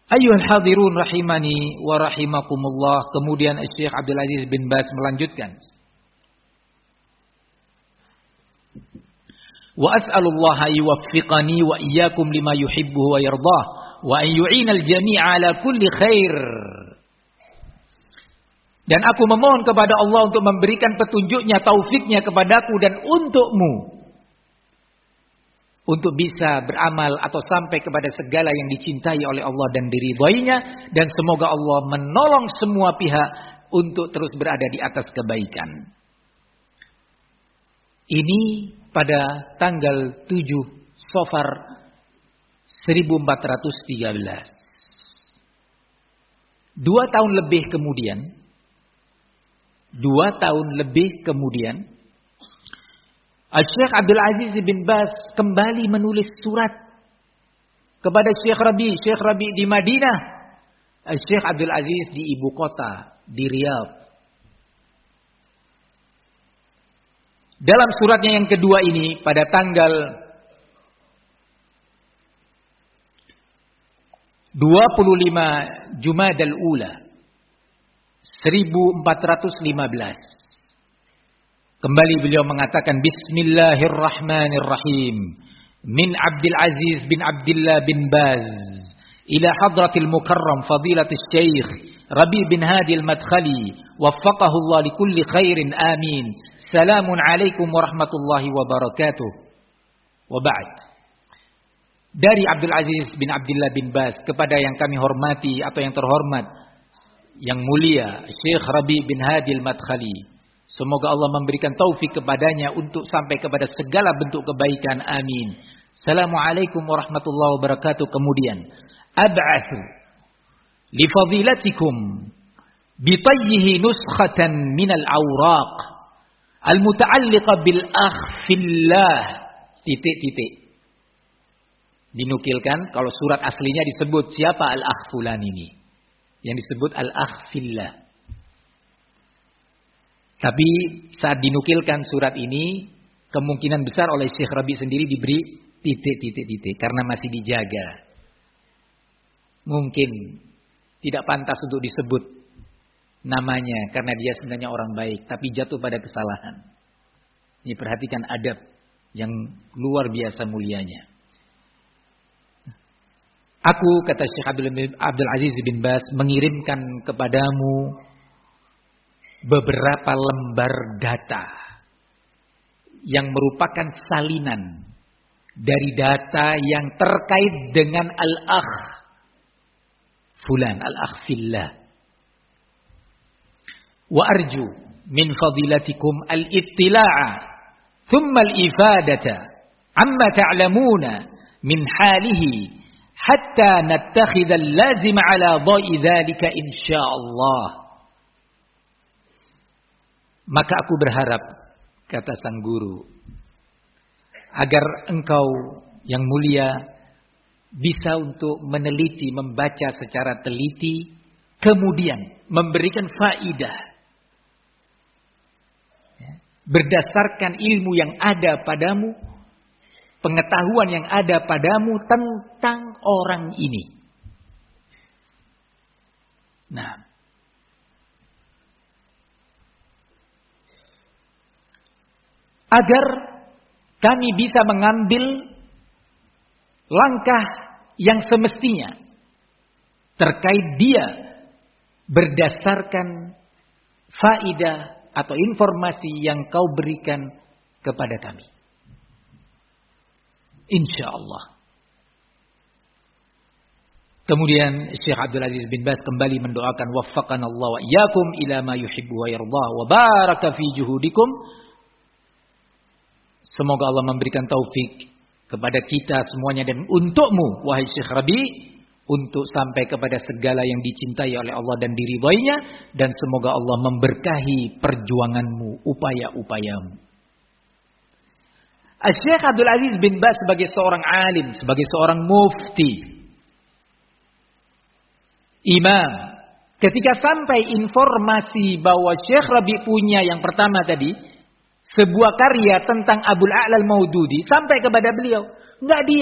Ayyuhal hadirun rahimani wa rahimakumullah. Kemudian Syekh Abdul Aziz bin Baz melanjutkan. Wa as'alullaha yuwaffiqani wa iyyakum lima yuhibbu wa yardah wa an yu'inal jami'a ala kulli khair. Dan aku memohon kepada Allah untuk memberikan petunjuknya, taufiknya kepadaku dan untukmu. Untuk bisa beramal atau sampai kepada segala yang dicintai oleh Allah dan diridhoinya. Dan semoga Allah menolong semua pihak untuk terus berada di atas kebaikan. Ini pada tanggal 7 Safar 1413. 2 tahun lebih kemudian, Syekh Abdul Aziz bin Baz kembali menulis surat kepada Syekh Rabi di Madinah, Syekh Abdul Aziz di ibu kota, di Riyadh. Dalam suratnya yang kedua ini pada tanggal 25 Jumadal Ula 1415. Kembali beliau mengatakan Bismillahirrahmanirrahim. Min Abdul Aziz bin Abdullah bin Baz ila hadratil mukarram fadilatul Syekh Rabi bin Hadi al-Madkhali waffaqahu Allah likulli khairin amin. Salamun alaikum warahmatullahi wabarakatuh. Wa ba'd. Dari Abdul Aziz bin Abdullah bin Baz kepada yang kami hormati atau yang terhormat, yang mulia Syekh Rabi bin Hadi al-Madkhali. Semoga Allah memberikan taufik kepadanya untuk sampai kepada segala bentuk kebaikan. Amin. Assalamualaikum warahmatullahi wabarakatuh. Kemudian, ab'athu li fadilatikum bitayyihi nuskhatan minal awraq al-muta'alliqa bil akh fillah. Dinukilkan kalau surat aslinya disebut siapa al-akh fulan ini. Yang disebut al-akh fillah. Tapi saat dinukilkan surat ini, kemungkinan besar oleh Syekh Rabi sendiri diberi titik. Karena masih dijaga. Mungkin tidak pantas untuk disebut namanya. Karena dia sebenarnya orang baik. Tapi jatuh pada kesalahan. Ini perhatikan adab yang luar biasa mulianya. Aku, kata Syekh Abdul Aziz bin Baz, mengirimkan kepadamu beberapa lembar data yang merupakan salinan dari data yang terkait dengan al-akh fulan, al-akh fillah. Wa arju min fadilatikum al-ittila'a thumma al-ifadata amma ta'lamuna min halihi hatta nattakhidha al-lazim ala dha'i dhalika insyaallah. Maka aku berharap, kata sang guru, agar engkau yang mulia bisa untuk meneliti, membaca secara teliti, kemudian memberikan faidah berdasarkan ilmu yang ada padamu, pengetahuan yang ada padamu tentang orang ini. Nah, agar kami bisa mengambil langkah yang semestinya terkait dia berdasarkan faidah atau informasi yang kau berikan kepada kami. Insyaallah. Kemudian Syekh Abdul Aziz bin Baz kembali mendoakan waffaqana Allah wa iyyakum ila ma yuhibbu wa yardah wa baraka fi juhudikum. Semoga Allah memberikan taufik kepada kita semuanya dan untukmu wahai Syekh Rabi untuk sampai kepada segala yang dicintai oleh Allah dan diridhoinya, dan semoga Allah memberkahi perjuanganmu, upaya-upayamu. Syekh Abdul Aziz bin Baz sebagai seorang alim, sebagai seorang mufti, imam, ketika sampai informasi bahwa Syekh Rabi punya yang pertama tadi sebuah karya tentang Abul A'la al-Maududi sampai kepada beliau, enggak